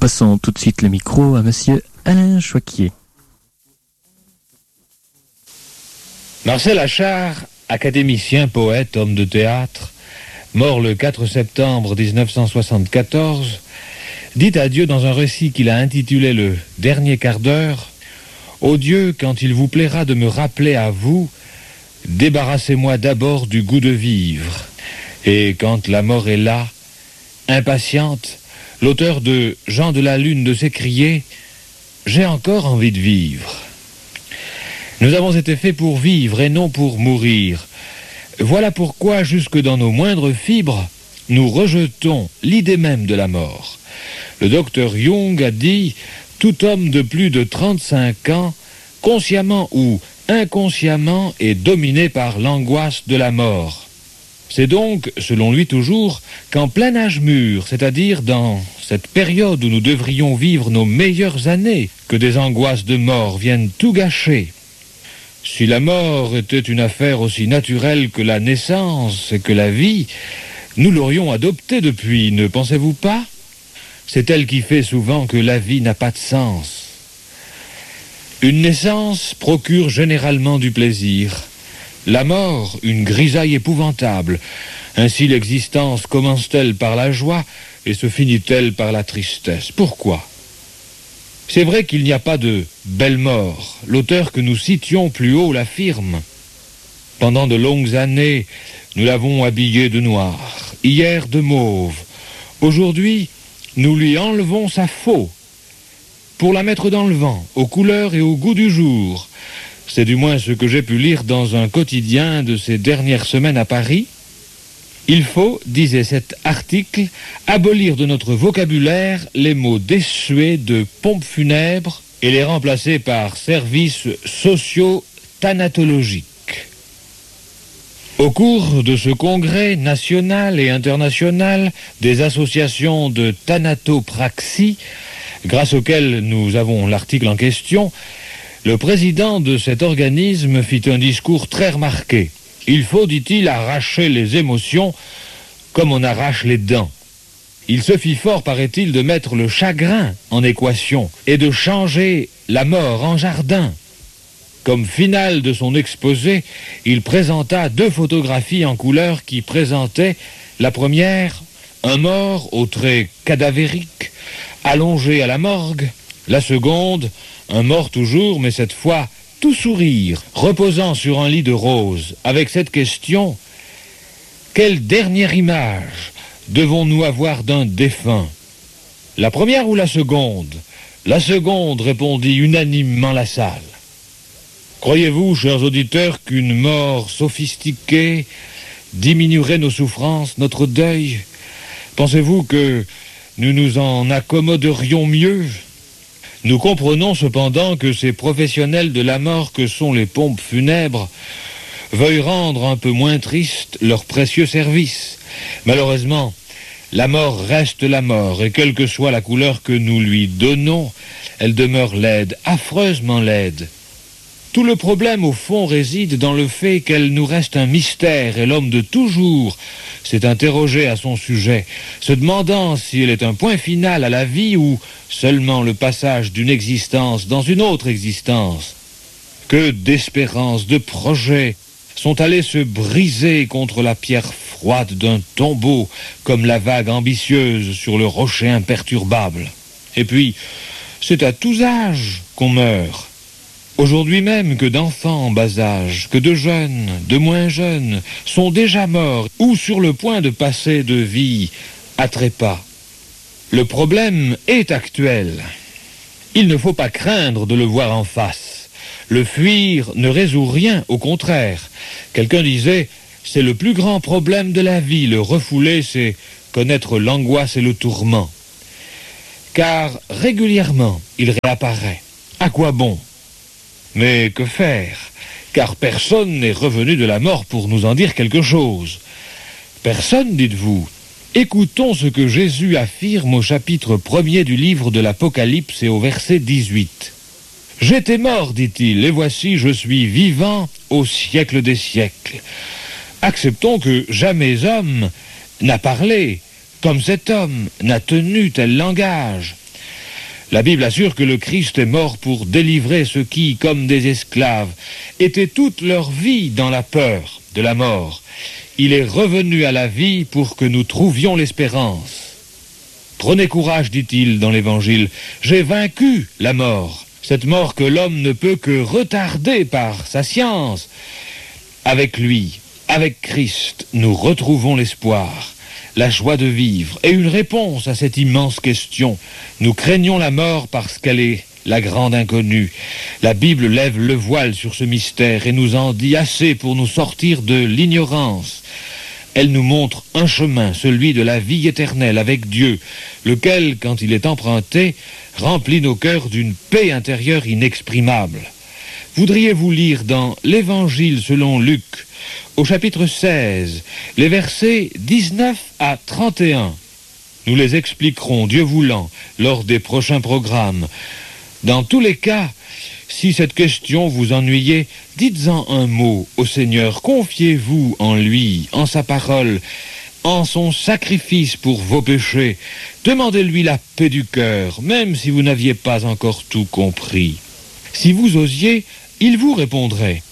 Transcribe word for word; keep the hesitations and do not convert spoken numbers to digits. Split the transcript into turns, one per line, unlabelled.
passons tout de suite le micro à monsieur Alain Choiquier.
Marcel Achard, académicien, poète, homme de théâtre, mort le quatre septembre dix-neuf cent soixante-quatorze, dit à Dieu dans un récit qu'il a intitulé Le dernier quart d'heure: « Ô Dieu, quand il vous plaira de me rappeler à vous, débarrassez-moi d'abord du goût de vivre. » Et quand la mort est là, impatiente, l'auteur de Jean de la Lune de s'écrier « J'ai encore envie de vivre ». Nous avons été faits pour vivre et non pour mourir. Voilà pourquoi, jusque dans nos moindres fibres, nous rejetons l'idée même de la mort. Le docteur Jung a dit « Tout homme de plus de trente-cinq ans, consciemment ou inconsciemment, est dominé par l'angoisse de la mort. » C'est donc, selon lui toujours, qu'en plein âge mûr, c'est-à-dire dans cette période où nous devrions vivre nos meilleures années, que des angoisses de mort viennent tout gâcher. Si la mort était une affaire aussi naturelle que la naissance et que la vie, nous l'aurions adoptée depuis, ne pensez-vous pas? C'est elle qui fait souvent que la vie n'a pas de sens. Une naissance procure généralement du plaisir. La mort, une grisaille épouvantable. Ainsi l'existence commence-t-elle par la joie et se finit-elle par la tristesse? Pourquoi? C'est vrai qu'il n'y a pas de belle mort. L'auteur que nous citions plus haut l'affirme. Pendant de longues années, nous l'avons habillé de noir, hier de mauve. Aujourd'hui, nous lui enlevons sa faux, pour la mettre dans le vent, aux couleurs et au goût du jour. C'est du moins ce que j'ai pu lire dans un quotidien de ces dernières semaines à Paris. Il faut, disait cet article, abolir de notre vocabulaire les mots désuets de pompe funèbre et les remplacer par services sociaux thanatologiques. Au cours de ce congrès national et international des associations de thanatopraxie, grâce auquel nous avons l'article en question, le président de cet organisme fit un discours très remarqué. Il faut, dit-il, arracher les émotions comme on arrache les dents. Il se fit fort, paraît-il, de mettre le chagrin en équation et de changer la mort en jardin. Comme finale de son exposé, il présenta deux photographies en couleur qui présentaient la première, un mort aux traits cadavériques, allongé à la morgue, la seconde, un mort toujours, mais cette fois tout sourire, reposant sur un lit de rose, avec cette question: quelle dernière image devons-nous avoir d'un défunt? La première ou la seconde? La seconde, répondit unanimement la salle. Croyez-vous, chers auditeurs, qu'une mort sophistiquée diminuerait nos souffrances, notre deuil? Pensez-vous que nous nous en accommoderions mieux? Nous comprenons cependant que ces professionnels de la mort que sont les pompes funèbres veuillent rendre un peu moins triste leur précieux service. Malheureusement, la mort reste la mort, et quelle que soit la couleur que nous lui donnons, elle demeure laide, affreusement laide. Tout le problème, au fond, réside dans le fait qu'elle nous reste un mystère, et l'homme de toujours s'est interrogé à son sujet, se demandant si elle est un point final à la vie ou seulement le passage d'une existence dans une autre existence. Que d'espérances, de projets sont allés se briser contre la pierre froide d'un tombeau, comme la vague ambitieuse sur le rocher imperturbable. Et puis, c'est à tous âges qu'on meurt. Aujourd'hui même, que d'enfants en bas âge, que de jeunes, de moins jeunes, sont déjà morts ou sur le point de passer de vie à trépas. Le problème est actuel. Il ne faut pas craindre de le voir en face. Le fuir ne résout rien, au contraire. Quelqu'un disait, c'est le plus grand problème de la vie. Le refouler, c'est connaître l'angoisse et le tourment. Car régulièrement, il réapparaît. À quoi bon ? Mais que faire? Car personne n'est revenu de la mort pour nous en dire quelque chose. Personne, dites-vous? Écoutons ce que Jésus affirme au chapitre premier du livre de l'Apocalypse et au verset dix-huit. « J'étais mort, dit-il, et voici je suis vivant au siècle des siècles. » Acceptons que jamais homme n'a parlé, comme cet homme n'a tenu tel langage. La Bible assure que le Christ est mort pour délivrer ceux qui, comme des esclaves, étaient toute leur vie dans la peur de la mort. Il est revenu à la vie pour que nous trouvions l'espérance. Prenez courage, dit-il dans l'Évangile, j'ai vaincu la mort. Cette mort que l'homme ne peut que retarder par sa science. Avec lui, avec Christ, nous retrouvons l'espoir, la joie de vivre et une réponse à cette immense question. Nous craignons la mort parce qu'elle est la grande inconnue. La Bible lève le voile sur ce mystère et nous en dit assez pour nous sortir de l'ignorance. Elle nous montre un chemin, celui de la vie éternelle avec Dieu, lequel, quand il est emprunté, remplit nos cœurs d'une paix intérieure inexprimable. Voudriez-vous lire dans l'Évangile selon Luc, au chapitre seize, les versets dix-neuf à trente et un. Nous les expliquerons, Dieu voulant, lors des prochains programmes. Dans tous les cas, si cette question vous ennuyait, dites-en un mot au Seigneur, confiez-vous en lui, en sa parole, en son sacrifice pour vos péchés. Demandez-lui la paix du cœur, même si vous n'aviez pas encore tout compris. Si vous osiez, il vous répondrait.